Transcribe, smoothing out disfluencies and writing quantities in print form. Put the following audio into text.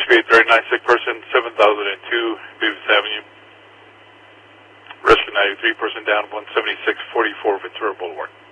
Speed 39, sick person, 7002 Beavis Avenue. Rescue 93, person down, 17644 Ventura Boulevard.